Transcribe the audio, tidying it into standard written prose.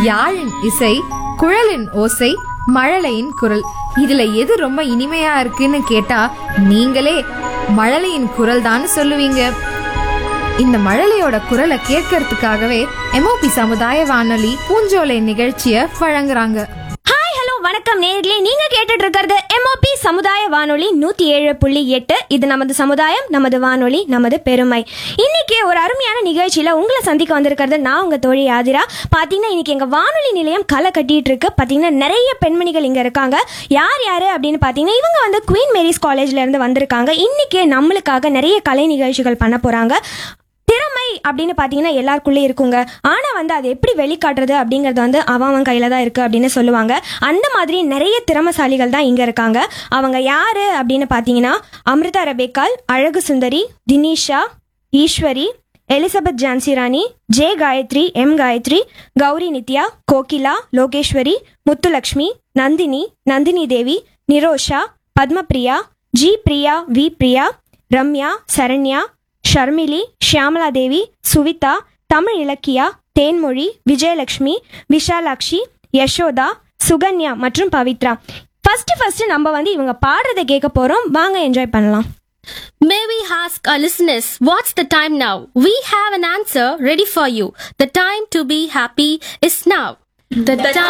யாழின் இசை, குழலின் ஓசை, மழலையின் குரல். இதுல எது ரொம்ப இனிமையா இருக்குன்னு கேட்டா நீங்களே மழலையின் குரல் தான் சொல்லுவீங்க. இந்த மழலையோட குரலை கேட்கறதுக்காகவே எம்ஓபி சமுதாய வானொலி பூஞ்சோலை நிகழ்ச்சிய வழங்குறாங்க. வணக்கம் நேயர்களே, நீங்க கேட்டுட்டு இருக்கிறது எம்ஓபி சமுதாய வானொலி 107.8. இது நமது சமுதாயம், நமது வானொலி, நமது பெருமை. இன்னைக்கு ஒரு அருமையான நிகழ்ச்சியில உங்களை சந்திக்க வந்திருக்கிறது நான் உங்க தோழி ஆதிரா. பாத்தீங்கன்னா இன்னைக்கு எங்க வானொலி நிலையம் களை கட்டிட்டு இருக்கு. பாத்தீங்கன்னா நிறைய பெண்மணிகள் இங்க இருக்காங்க. யார் யாரு அப்படின்னு பாத்தீங்கன்னா இவங்க வந்து குவீன் மேரிஸ் காலேஜ்ல இருந்து வந்திருக்காங்க. இன்னைக்கு நம்மளுக்காக நிறைய கலை நிகழ்ச்சிகள் பண்ண போறாங்க. திறமை அப்படின்னு பார்த்தீங்கன்னா எல்லாருக்குள்ளே இருக்குங்க. ஆனால் வந்து அதை எப்படி வெளிக்காட்டுறது அப்படிங்கிறது வந்து அவன் கையில் தான் இருக்குது அப்படின்னு சொல்லுவாங்க. அந்த மாதிரி நிறைய திறமைசாலிகள் தான் இங்கே இருக்காங்க. அவங்க யார் அப்படின்னு பார்த்தீங்கன்னா அமிர்தா ரெபேக்கால், அழகு சுந்தரி, Dinisha, Eswari, Elizabeth Jhansi Rani, J Gayatri, M Gayatri, Gowri Nithya, Kokila, Lokeswari, Muthulakshmi, Nandini, Nandini Devi, Nirosha, Padmapriya, G Priya, we Priya, Ramya, Saranya, Sharmili, Shyamala தேவி, சுவிதா, தமிழ் இலக்கியா, தேன்மொழி, விஜயலட்சுமி, விஷாலாட்சி, யசோதா, சுகன்யா மற்றும் பவித்ரா. ஃபர்ஸ்ட் நம்ம வந்து இவங்க பாடுறதை கேட்க போறோம். வாங்க என்ஜாய் பண்ணலாம். May we ask our listeners, what's the time now? We have an answer ready for you. The time to be happy is now. The time